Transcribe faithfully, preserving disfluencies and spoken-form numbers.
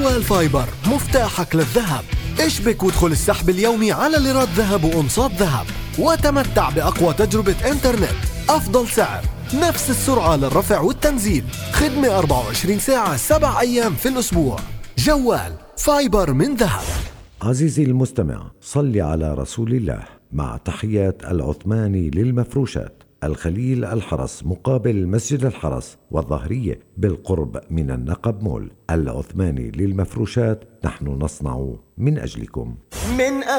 جوال فايبر مفتاحك للذهب. اشبك وادخل السحب اليومي على ليرات ذهب وأنصات ذهب، وتمتع بأقوى تجربة إنترنت، أفضل سعر، نفس السرعة للرفع والتنزيل، خدمة أربعة وعشرين ساعة سبع أيام في الأسبوع. جوال فايبر من ذهب. عزيزي المستمع، صل على رسول الله. مع تحيات العثماني للمفروشات، الخليل الحرس مقابل مسجد الحرس والظهرية بالقرب من النقب مول. العثماني للمفروشات، نحن نصنع من أجلكم. من